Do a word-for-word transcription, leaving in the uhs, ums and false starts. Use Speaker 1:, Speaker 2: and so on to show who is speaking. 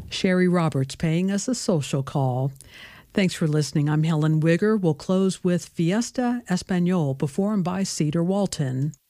Speaker 1: Sherry Roberts paying us a social call. Thanks for listening. I'm Helen Wigger. We'll close with Fiesta Espanol performed by Cedar Walton.